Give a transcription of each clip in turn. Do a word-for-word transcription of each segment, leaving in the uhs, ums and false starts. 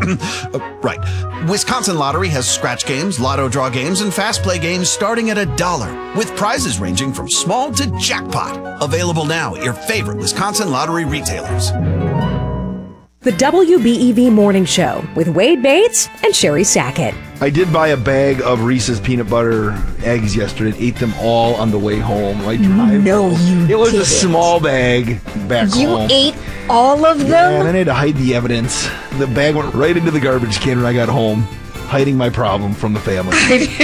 Uh, right. Wisconsin Lottery has scratch games, lotto draw games, and fast play games starting at a dollar, with prizes ranging from small to jackpot. Available now at your favorite Wisconsin Lottery retailers. The W B E V Morning Show with Wade Bates and Sherry Sackett. I did buy a bag of Reese's peanut butter eggs yesterday and ate them all on the way home. I drive. No, you It was didn't. a small bag back You home. ate all of Yeah, them? and then I had to hide the evidence. The bag went right into the garbage can when I got home, hiding my problem from the family.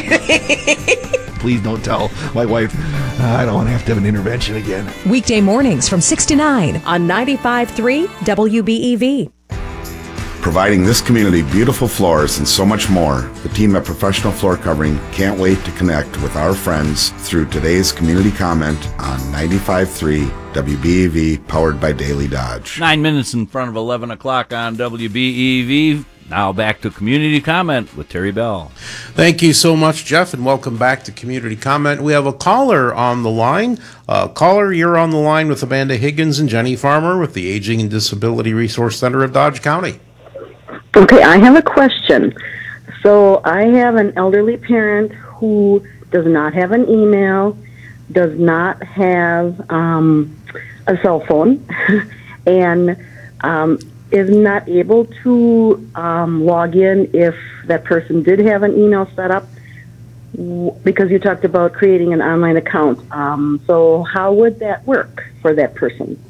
Please don't tell my wife. I don't want to have to have an intervention again. Weekday mornings from six to nine on ninety-five point three W B E V. Providing this community beautiful floors and so much more, the team at Professional Floor Covering can't wait to connect with our friends through today's community comment on ninety-five point three W B E V, powered by Daily Dodge. Nine minutes in front of eleven o'clock on W B E V. Now back to Community Comment with Terry Bell. Thank you so much, Jeff, and welcome back to Community Comment. We have a caller on the line. Uh, caller, you're on the line with Amanda Higgins and Jenny Farmer with the Aging and Disability Resource Center of Dodge County. Okay, I have a question. So I have an elderly parent who does not have an email, does not have um, a cell phone, and um, is not able to um, log in if that person did have an email set up, w- because you talked about creating an online account. Um, so how would that work for that person?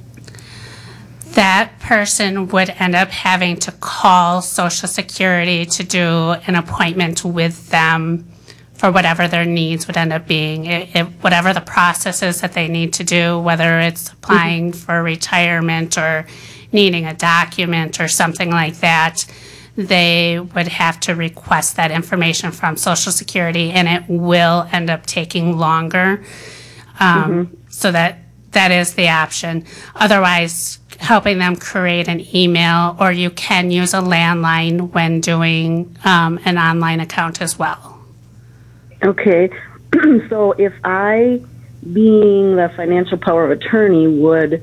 That person would end up having to call Social Security to do an appointment with them for whatever their needs would end up being. It, it, whatever the process is that they need to do, whether it's applying for retirement or needing a document or something like that, they would have to request that information from Social Security, and it will end up taking longer. Um, mm-hmm. So that that is the option. Otherwise, helping them create an email, or you can use a landline when doing um, an online account as well. Okay. So if I, being the financial power of attorney, would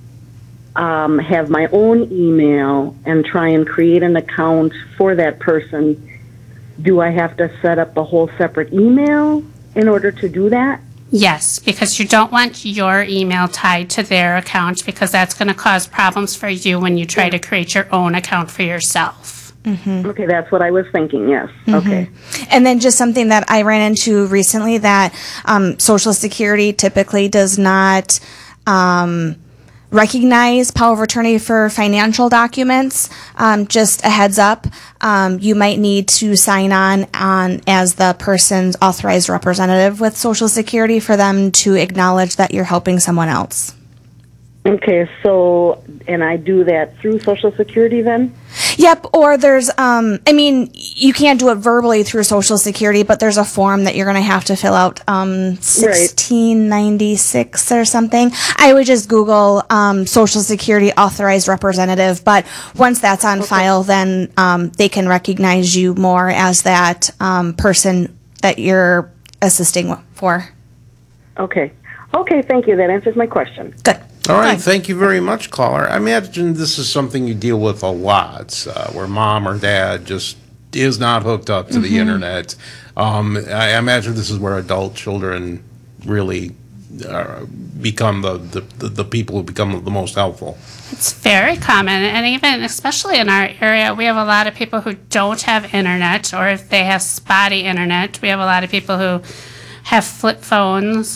um, have my own email and try and create an account for that person, do I have to set up a whole separate email in order to do that? Yes, because you don't want your email tied to their account, because that's going to cause problems for you when you try to create your own account for yourself. Mm-hmm. Okay, that's what I was thinking, yes. Mm-hmm. Okay. And then just something that I ran into recently, that um, Social Security typically does not um, recognize power of attorney for financial documents. Um, just a heads up, um, you might need to sign on, on as the person's authorized representative with Social Security for them to acknowledge that you're helping someone else. Okay, so, and I do that through Social Security then? Yep, or there's, um, I mean, you can't do it verbally through Social Security, but there's a form that you're going to have to fill out, um, sixteen ninety-six or something. I would just Google um, Social Security authorized representative, but once that's on okay. file, then um, they can recognize you more as that um, person that you're assisting for. Okay. Okay, thank you. That answers my question. Good. All right, thank you very much, caller. I imagine this is something you deal with a lot, uh, where mom or dad just is not hooked up to mm-hmm. the internet. Um, I imagine this is where adult children really uh, become the, the, the people who become the most helpful. It's very common, and even especially in our area, we have a lot of people who don't have internet, or if they have spotty internet, we have a lot of people who have flip phones